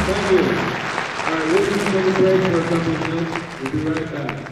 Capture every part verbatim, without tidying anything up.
Thank you. All right, we're going to take a break for a couple of minutes. We'll be right back.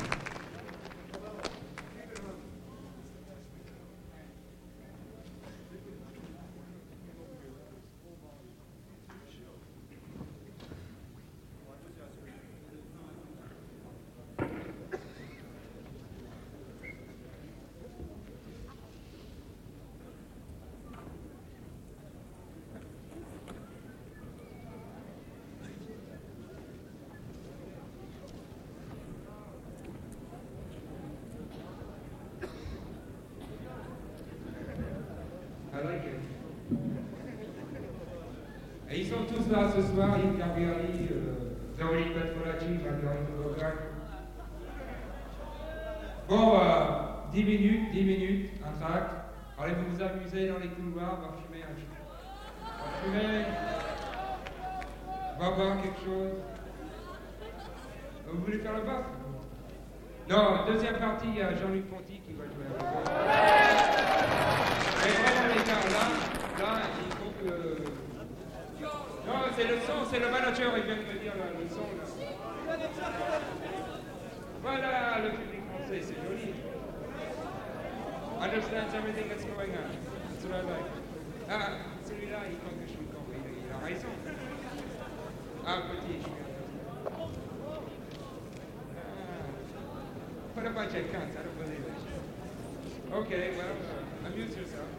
Et ils sont tous là ce soir, Yves Gabrieli, euh, Véronique Petrolacci, Marguerite Bogan. Bon, euh, dix minutes, dix minutes, un tract. Allez vous amuser dans les couloirs, va fumer un petit peu. Va fumer. Va boire quelque chose. Vous voulez faire le basse? Non, deuxième partie, il y a Jean-Luc Ponty qui va jouer avec vous. Mais vraiment les gars, là, là, il faut que... Non, c'est le son, c'est le manager, il vient de me dire là, le son là. Voilà, le public français, c'est joli. Understands everything that's going on. That's what I like. Ah, celui-là, il croit que je suis con, il, il a raison. Ah, petit, je suis un peu. Ah. What about your cunt? I don't believe it. Okay, well, uh, amuse yourself.